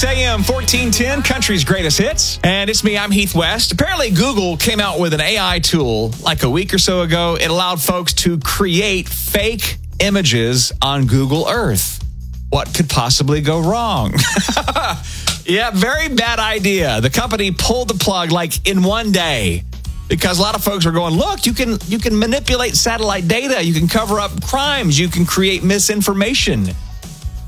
AM 1410, country's greatest hits. And it's me, I'm Heath West. Apparently, Google came out with an AI tool like a week or so ago. It allowed folks to create fake images on Google Earth. What could possibly go wrong? Yeah, very bad idea. The company pulled the plug like in one day because a lot of folks are going, look, you can manipulate satellite data. You can cover up crimes. You can create misinformation.